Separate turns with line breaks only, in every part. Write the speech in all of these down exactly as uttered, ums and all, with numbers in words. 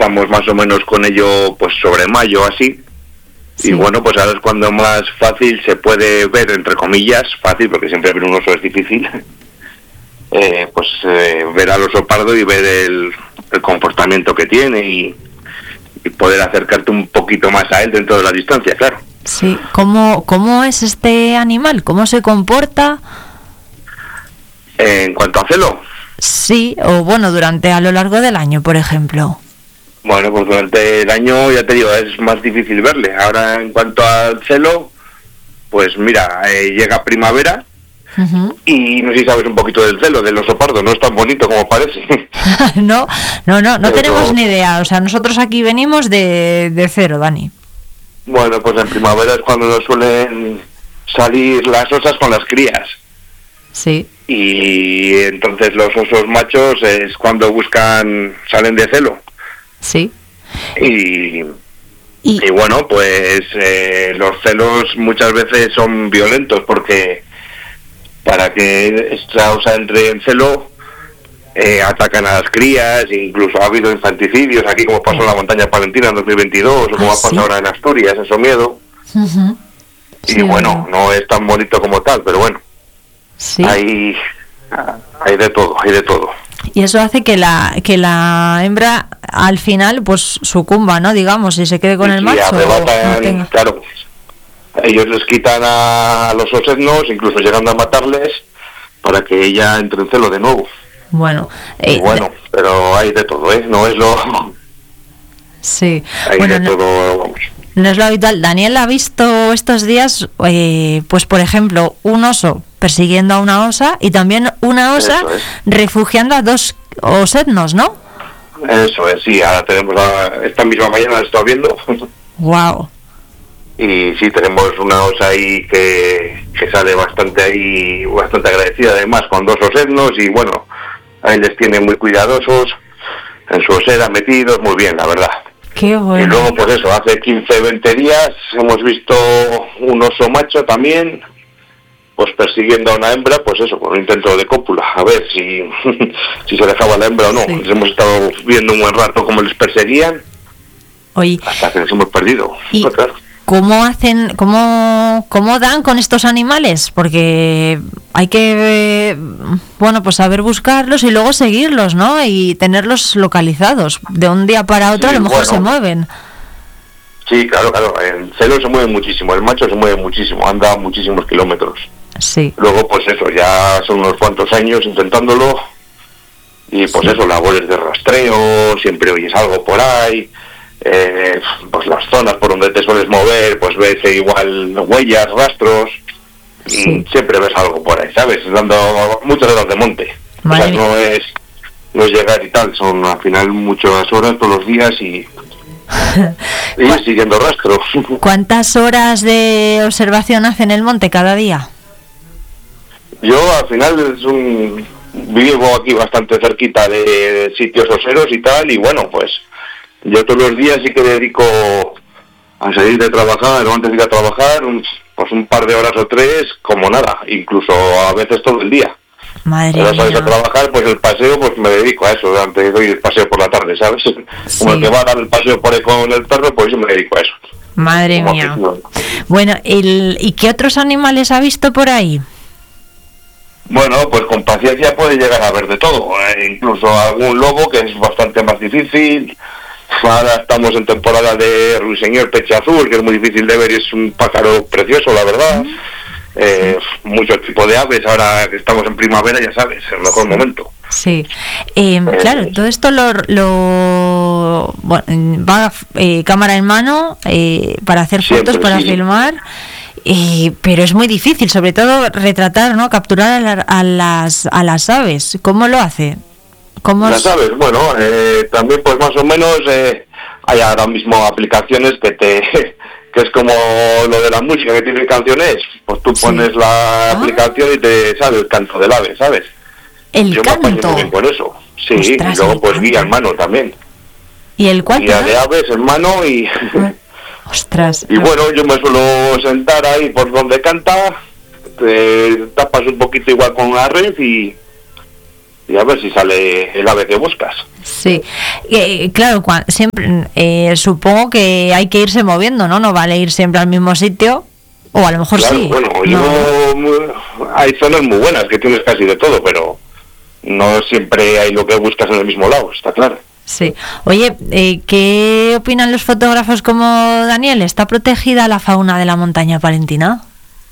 empezamos más o menos con ello pues sobre mayo, así. Sí. Y bueno, pues ahora es cuando más fácil se puede ver, entre comillas, fácil, porque siempre ver un oso es difícil, eh, pues eh, ver al oso pardo y ver el, el comportamiento que tiene y, y poder acercarte un poquito más a él dentro de la distancia, claro.
Sí, ¿cómo, cómo es este animal? ¿Cómo se comporta?
Eh, en cuanto a celo.
Sí, o bueno, durante, a lo largo del año, por ejemplo.
Bueno, pues durante el año, ya te digo, es más difícil verle. Ahora, en cuanto al celo, pues mira, eh, llega primavera, uh-huh. y no sé si sabes un poquito del celo, del oso pardo, no es tan bonito como parece.
no, no, no, no
Pero,
tenemos ni idea, o sea, nosotros aquí venimos de, de cero, Dani.
Bueno, pues en primavera es cuando nos suelen salir las osas con las crías.
Sí.
Y entonces los osos machos es cuando buscan, salen de celo.
Sí.
Y, y,
y
bueno, pues eh, los celos muchas veces son violentos porque para que esta osa entre en celo eh, atacan a las crías, incluso ha habido infanticidios aquí como pasó en la montaña palentina en dos mil veintidós o como
¿Ah,
ha pasado
sí?
ahora en Asturias, en Somiedo.
Uh-huh.
Y
sí,
bueno, no es tan bonito como tal, pero bueno,
sí.
hay, hay de todo, hay de todo.
Y eso hace que la que la hembra al final pues sucumba, ¿no? Digamos, y se quede con
y
el macho.
Arrebatan,
no tenga...
claro, ellos les quitan a los osetnos, incluso llegando a matarles, para que ella entre en celo de nuevo.
Bueno, eh,
bueno,
de...
pero hay de todo, ¿eh? No es lo...
Sí.
Hay
bueno,
de
no...
todo, vamos.
No es lo habitual. Daniel ha visto estos días, eh, pues por ejemplo, un oso persiguiendo a una osa y también una osa
es.
refugiando a dos osetnos, ¿no?
Eso es, sí. Ahora tenemos, a, esta misma mañana la he estado viendo.
Wow.
Y sí, tenemos una osa ahí que, que sale bastante ahí, bastante agradecida además, con dos osetnos y bueno, ahí les tiene muy cuidadosos, en su osera metidos, muy bien, la verdad.
Qué bueno.
Y luego, pues eso, hace quince, veinte días hemos visto un oso macho también, pues persiguiendo a una hembra, pues eso, con un intento de cópula, a ver si, si se dejaba la hembra o no. Sí. Les hemos estado viendo un buen rato cómo les perseguían,
Oye,
hasta que les hemos perdido.
Y...
No, claro.
¿Cómo hacen, cómo, cómo dan con estos animales? Porque hay que, bueno, pues saber buscarlos y luego seguirlos, ¿no? Y tenerlos localizados. De un día para otro sí, a lo mejor bueno. se mueven.
Sí, claro, claro. El celo se mueve muchísimo, el macho se mueve muchísimo, anda muchísimos kilómetros.
Sí.
Luego, pues eso, ya son unos cuantos años intentándolo y pues sí. eso, labores de rastreo, siempre oyes algo por ahí. Eh, pues las zonas por donde te sueles mover, pues ves igual huellas, rastros,
sí.
y siempre ves algo por ahí, ¿sabes? Dando muchas horas de monte. Vale. O sea, no es, no es llegar y tal, son al final muchas horas todos los días y, y siguiendo rastros.
¿Cuántas horas de observación hacen el monte cada día?
Yo al final es un, vivo aquí bastante cerquita de sitios oseros y tal, y bueno, pues yo todos los días sí que dedico a salir de trabajar o antes de ir a trabajar un, pues un par de horas o tres como nada, incluso a veces todo el día.
Madre
Ahora
mía.
sales a trabajar, pues el paseo pues me dedico a eso, antes doy el paseo por la tarde, ¿sabes? Sí. Como el que va a dar el paseo por ahí con el perro, pues yo me dedico a eso.
Madre como mía. No. Bueno, el, ¿y qué otros animales ha visto por ahí?
Bueno, pues con paciencia puede llegar a ver de todo, eh, incluso algún lobo que es bastante más difícil. Ahora estamos en temporada de ruiseñor peche azul, que es muy difícil de ver y es un pájaro precioso, la verdad. Eh, muchos tipos de aves, ahora que estamos en primavera, ya sabes, el mejor
sí. momento. Sí, eh, eh, claro, todo esto lo, lo bueno, va eh, cámara en mano eh, para hacer fotos, para sí. filmar. Eh, pero es muy difícil, sobre todo retratar, ¿no? Capturar a, la, a las a las aves. ¿Cómo lo hace? ¿Cómo
las aves? Bueno, eh, también pues más o menos eh, hay ahora mismo aplicaciones que te que es como lo de la música que tiene canciones. Pues tú pones sí. la ah. aplicación y te sale el canto del ave, ¿sabes?
El
Yo
canto.
me apaño muy bien con eso. Sí, Ostras, y luego pues canto. guía en mano también.
¿Y el cuál?
Guía de aves en mano y
Ostras.
Y bueno, yo me suelo sentar ahí por donde canta, te tapas un poquito igual con la red y, y a ver si sale el ave que buscas.
Sí, eh, claro, cuando, siempre eh, supongo que hay que irse moviendo, ¿no? No vale ir siempre al mismo sitio, o a lo mejor
claro,
sí.
Bueno,
no.
yo, hay zonas muy buenas que tienes casi de todo, pero no siempre hay lo que buscas en el mismo lado, está claro.
Sí. Oye, eh, ¿qué opinan los fotógrafos como Daniel? ¿Está protegida la fauna de la montaña palentina?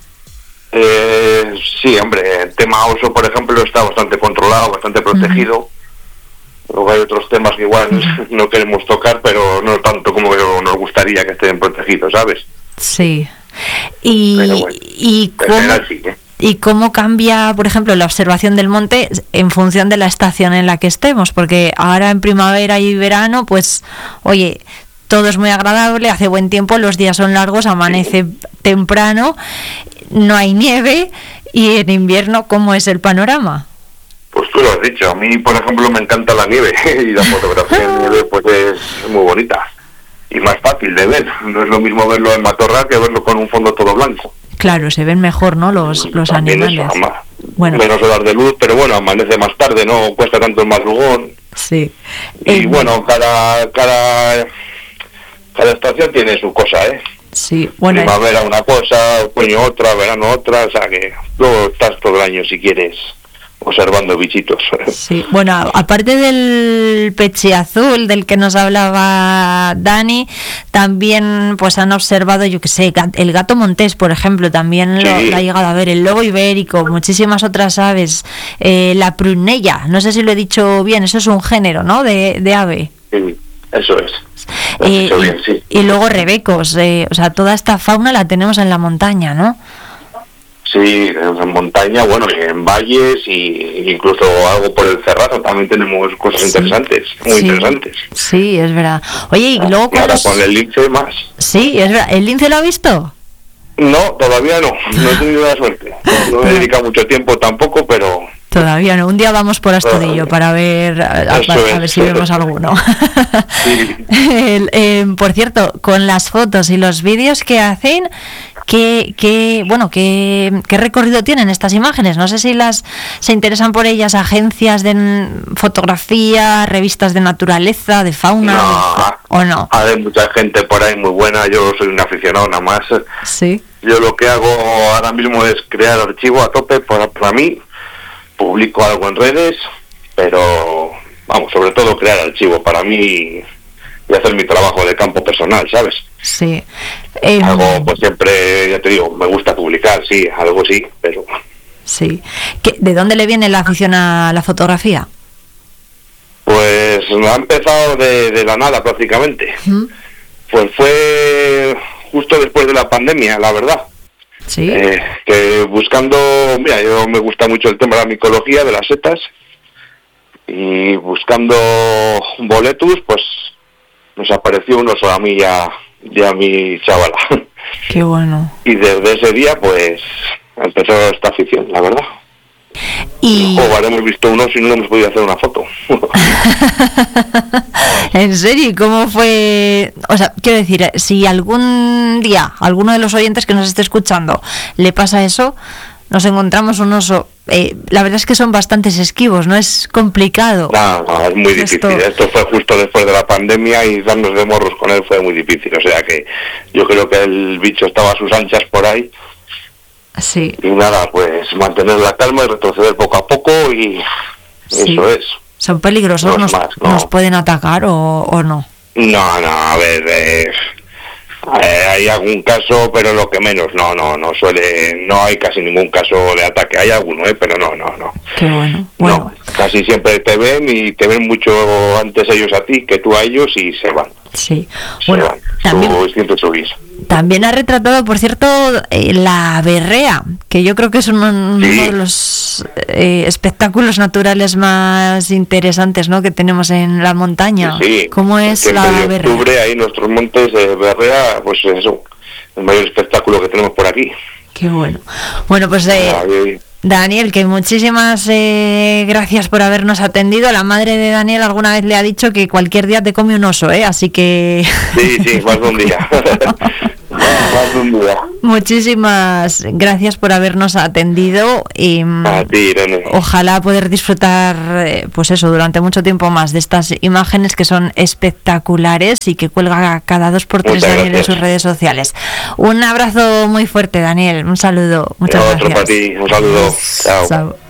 Eh, sí, hombre, el tema oso, por ejemplo, está bastante controlado, bastante protegido. Uh-huh. Luego hay otros temas que igual uh-huh. no queremos tocar, pero no tanto como nos gustaría que estén protegidos, ¿sabes?
Sí. Y,
bueno,
y, cómo, sí, ¿eh? ¿Y cómo cambia, por ejemplo, la observación del monte en función de la estación en la que estemos? Porque ahora en primavera y verano, pues, oye, todo es muy agradable, hace buen tiempo, los días son largos, amanece sí. temprano, no hay nieve, y en invierno, ¿cómo es el panorama?
Pues tú lo has dicho, a mí, por ejemplo, me encanta la nieve, y la fotografía en nieve pues es muy bonita, y más fácil de ver. No es lo mismo verlo en matorral que verlo con un fondo todo blanco.
Claro, se ven mejor, ¿no?, los, los animales.
Eso, ama,
bueno.
Menos horas de luz, pero bueno, amanece más tarde, no cuesta tanto el madrugón.
Sí.
Y
eh,
bueno, cada, cada, cada estación tiene su cosa, ¿eh?
Sí, bueno.
Primavera una cosa, otoño otra, verano otra, o sea que luego estás todo el año si quieres observando bichitos.
Sí, bueno, aparte del peche azul del que nos hablaba Dani, también pues han observado, yo que sé, el gato montés, por ejemplo, también sí. lo, lo ha llegado a ver, el lobo ibérico, muchísimas otras aves, eh, la prunella, no sé si lo he dicho bien, eso es un género, ¿no?, de, de ave.
Sí, eso es.
Eh, bien, y, sí. y luego rebecos, eh, o sea, toda esta fauna la tenemos en la montaña, ¿no?
Sí, en montaña, bueno, y en valles y incluso algo por el Cerrazo también tenemos cosas sí, interesantes, muy
sí,
interesantes.
Sí, es verdad. Oye, y luego
y
con,
ahora
los...
con el lince más.
Sí, es verdad. ¿El lince lo ha visto?
No, todavía no, no he tenido la suerte. No me he dedicado mucho tiempo tampoco, pero...
Todavía no. Un día vamos por Astudillo para ver a, a, a ver si vemos alguno. Sí. el, eh, por cierto, con las fotos y los vídeos que hacen, ¿qué, qué, bueno, qué, qué recorrido tienen estas imágenes? No sé si las se interesan por ellas agencias de fotografía, revistas de naturaleza, de fauna,
no,
de, o no.
Hay mucha gente por ahí muy buena. Yo soy un aficionado nada más.
Sí.
Yo lo que hago ahora mismo es crear archivo a tope para, para mí. Publico algo en redes, pero vamos, sobre todo crear archivo para mí y hacer mi trabajo de campo personal, ¿sabes?
Sí.
Eh, algo, pues siempre, ya te digo, me gusta publicar, sí, algo sí, pero...
Sí. ¿Qué, ¿De dónde le viene la afición a la fotografía?
Pues ha empezado de, de la nada prácticamente. ¿Mm? Pues fue justo después de la pandemia, la verdad.
Sí.
Eh, que buscando, mira, yo me gusta mucho el tema de la micología, de las setas, y buscando boletus, pues nos apareció un oso a mí y a, y a mi chavala.
Qué bueno.
Y desde ese día, pues, empezó esta afición, la verdad.
Y...
O habremos visto uno si no hemos podido hacer una foto.
¿En serio? ¿Cómo fue? O sea, quiero decir, si algún día alguno de los oyentes que nos esté escuchando le pasa eso, nos encontramos un oso, eh, la verdad es que son bastantes esquivos, ¿no? Es complicado.
No, no, es muy difícil. Esto... Esto fue justo después de la pandemia y darnos de morros con él fue muy difícil. O sea que yo creo que el bicho estaba a sus anchas por ahí.
Sí.
Y nada, pues mantener la calma y retroceder poco a poco y sí. Eso es.
¿Son peligrosos?
No
¿Nos,
más, no.
¿Nos pueden atacar o, o no?
No, no, a ver, eh, eh, hay algún caso, pero lo que menos, no, no, no suele, no hay casi ningún caso de ataque, hay alguno, eh, pero no, no, no.
Qué bueno. bueno.
No, casi siempre te ven y te ven mucho antes ellos a ti que tú a ellos y se van.
Sí,
se
bueno,
van.
también...
Su, su
También ha retratado, por cierto, eh, la berrea, que yo creo que es uno, sí. uno de los eh, espectáculos naturales más interesantes, ¿no?, que tenemos en la montaña.
Sí, sí.
¿Cómo es
en
la
octubre,
berrea?
Octubre, ahí nuestros montes de berrea, pues eso, el mayor espectáculo que tenemos por aquí.
Qué bueno. Bueno, pues eh, Ay. Daniel, que muchísimas eh, gracias por habernos atendido. La madre de Daniel alguna vez le ha dicho que cualquier día te come un oso, ¿eh? Así que...
Sí, sí, más de un día. Más más de un día.
Muchísimas gracias por habernos atendido y
a ti, Irene.
Ojalá poder disfrutar, eh, pues eso, durante mucho tiempo más de estas imágenes que son espectaculares y que cuelga cada dos por tres
Muchas
Daniel
gracias.
en sus redes sociales. Un abrazo muy fuerte, Daniel. Un saludo. Muchas
Otro
gracias.
para ti. Un saludo. Chao.
Chao.